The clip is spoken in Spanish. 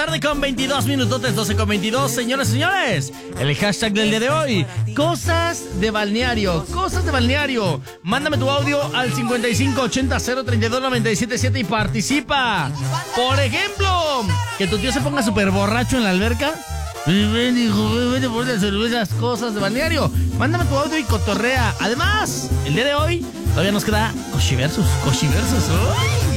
tarde con 22 minutotes, 12 con 22. Señores, señores, el hashtag del día de hoy: cosas de balneario. Cosas de balneario. Mándame tu audio al 5580-032-977 y participa. Por ejemplo, que tu tío se ponga súper borracho en la alberca. Ven, hijo, vete por las cervezas. Cosas de balneario. Mándame tu audio y cotorrea. Además, el día de hoy todavía nos queda Cochiversus. ¡Uy!